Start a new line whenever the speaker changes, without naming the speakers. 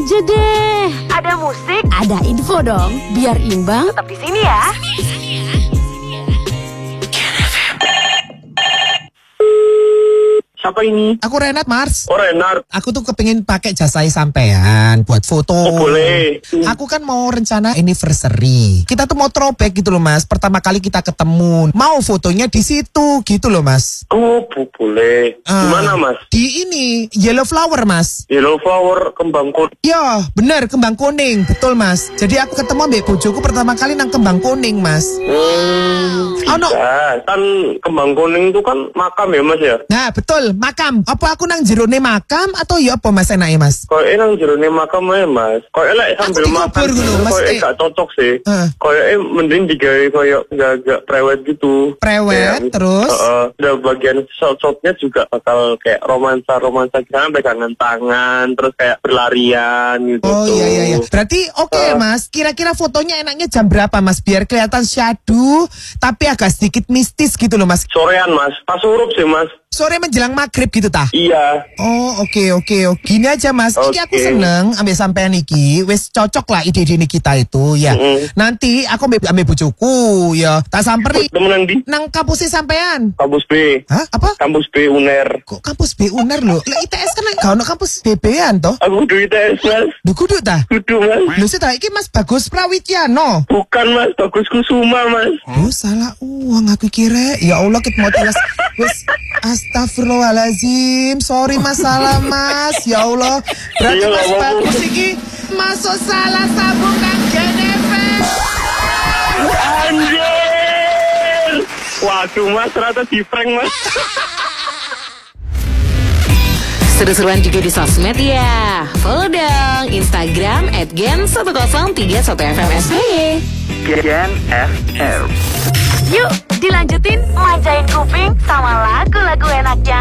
aja deh.
Ada musik,
Ada info dong, biar imbang.
tetap di sini ya.
Siapa ini?
Aku Renat, Mars.
Oh, Renard.
Aku tuh kepengin pakai jasa sampean buat foto.
Oh, boleh.
Aku kan mau rencana anniversary. Kita tuh mau throwback gitu loh, Mas. Pertama kali kita ketemu. Mau fotonya di situ gitu loh, Mas.
Oh, boleh. Gimana, Mas?
Di ini, Yellow Flower, Mas.
Yellow flower kembang kuning.
Ya, bener, kembang kuning. Betul, Mas. Jadi aku ketemu ambek bojoku pertama kali nang kembang kuning, Mas. Oh, no.
Ya, kan kembang kuning itu kan makam ya, Mas ya?
Nah, betul, makam. Apa aku nang jerone makam atau ya apa Mas enake, Mas?
Koyoknya nang jerone makam aja, Mas. Koyoknya like sambil
dikubur
makan
gitu, Mas.
koyoknya gak cocok sih. Koyoknya mending digawe koyok gak prewed gitu.
Prewed, terus?
Udah bagian shot-shotnya juga bakal kayak romansa-romansa kita pegangan tangan, terus kayak berlarian gitu.
Oh iya. Berarti oke, Mas. Kira-kira fotonya enaknya jam berapa, Mas? Biar kelihatan syahdu tapi agak sedikit mistis gitu loh, Mas.
Sorean, Mas. Pas surup sih, Mas.
Sore menjelang maghrib gitu tah?
Iya.
Oh, oke. Gini aja, Mas. Iki aku seneng ambil sampean iki. Wes cocok lah ide-ide kita itu ya. Nanti aku ambil bojoku ya. Tak samperi
Temenan di
nang kampusnya sampean.
kampus B.
Hah? Apa?
Kampus B UNER.
Kok kampus B UNER loh? Lah ITS kan gak ono kampus BB-an toh?
Aku duit ITS, Mas.
Duh kudu tah?
Kudu, Mas.
Lho sih tah iki Mas Bagus Prawityano.
Bukan, Mas. Bagus Kusuma, Mas.
Oh salah uang aku kira. Ya Allah kita mau telas. Wes astagfirullahaladzim. Sorry Mas, salah Mas. Ya Allah. Berarti
Iya,
Mas
nggak apa-apa.
Bagus iki masuk salah sabung kang Jennifer.
Anjir. Waduh, Mas. Ternyata di prank, Mas.
Seru-seruan juga di sosmed ya. Follow dong Instagram @gen1031fmsby.
Gen FM.
Yuk, dilanjutin manjain kuping sama lagu-lagu enaknya.